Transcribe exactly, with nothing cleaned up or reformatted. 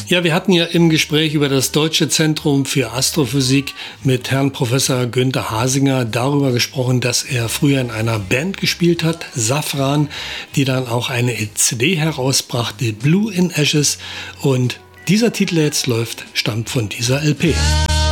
Ja, wir hatten ja im Gespräch über das Deutsche Zentrum für Astrophysik mit Herrn Professor Günther Hasinger darüber gesprochen, dass er früher in einer Band gespielt hat, Safran, die dann auch eine C D herausbrachte, Blue in Ashes. Und dieser Titel, der jetzt läuft, stammt von dieser L P.